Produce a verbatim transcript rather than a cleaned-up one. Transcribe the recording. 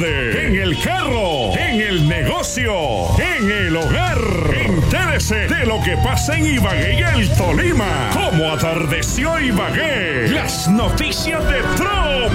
tarde, en el carro, en el negocio, en el hogar. Entérese de lo que pasa en Ibagué y el Tolima. Cómo atardeció Ibagué. Las noticias de Trop.